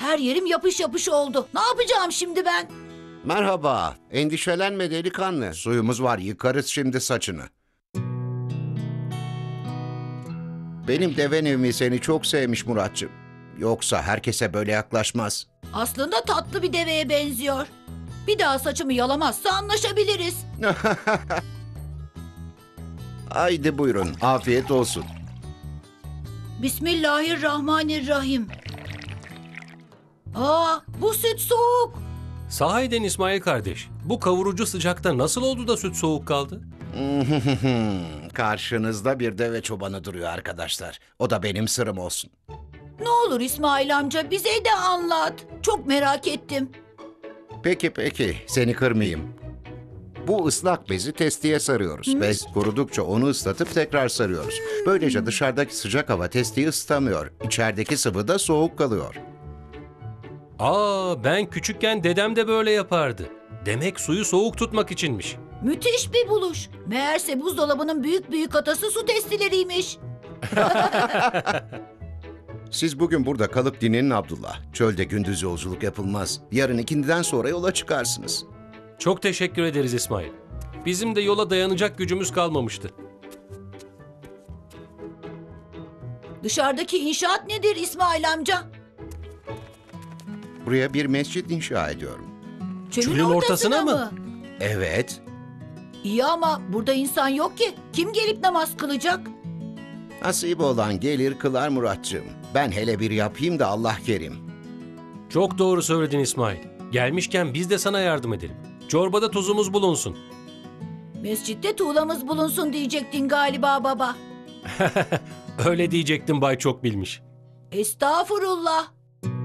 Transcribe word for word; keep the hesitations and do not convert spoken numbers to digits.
Her yerim yapış yapış oldu. Ne yapacağım şimdi ben? Merhaba, endişelenme delikanlı. Suyumuz var, yıkarız şimdi saçını. Benim deven evimi seni çok sevmiş Muratçım. Yoksa herkese böyle yaklaşmaz. Aslında tatlı bir deveye benziyor. Bir daha saçımı yalamazsa anlaşabiliriz. Haydi buyurun, afiyet olsun. Bismillahirrahmanirrahim. Aa, bu süt soğuk. Sahiden İsmail kardeş, bu kavurucu sıcakta nasıl oldu da süt soğuk kaldı? Karşınızda bir deve çobanı duruyor arkadaşlar. O da benim sırrım olsun. Ne olur İsmail amca bize de anlat. Çok merak ettim. Peki peki, seni kırmayayım. Bu ıslak bezi testiye sarıyoruz. Bez kurudukça onu ıslatıp tekrar sarıyoruz. Böylece dışarıdaki sıcak hava testiyi ısıtamıyor. İçerideki sıvı da soğuk kalıyor. Aa, ben küçükken dedem de böyle yapardı. Demek suyu soğuk tutmak içinmiş. Müthiş bir buluş. Meğerse buzdolabının büyük büyük atası su testileriymiş. Siz bugün burada kalıp dinlenin Abdullah. Çölde gündüz yolculuk yapılmaz. Yarın ikindiden sonra yola çıkarsınız. Çok teşekkür ederiz İsmail. Bizim de yola dayanacak gücümüz kalmamıştı. Dışarıdaki inşaat nedir İsmail amca? Buraya bir mescit inşa ediyorum. Çölün, Çölün ortasına mı? Evet. İyi ama burada insan yok ki. Kim gelip namaz kılacak? Nasip olan gelir kılar Muratcığım. Ben hele bir yapayım da Allah kerim. Çok doğru söyledin İsmail. Gelmişken biz de sana yardım edelim. Çorbada tuzumuz bulunsun. Mescitte tuğlamız bulunsun diyecektin galiba baba. Öyle diyecektim Bay Çok Bilmiş. Estağfurullah.